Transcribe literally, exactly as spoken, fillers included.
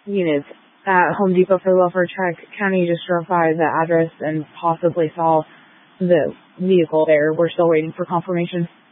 units at Home Depot for the welfare check. County just drove by the address and possibly saw the vehicle there. We're still waiting for confirmation.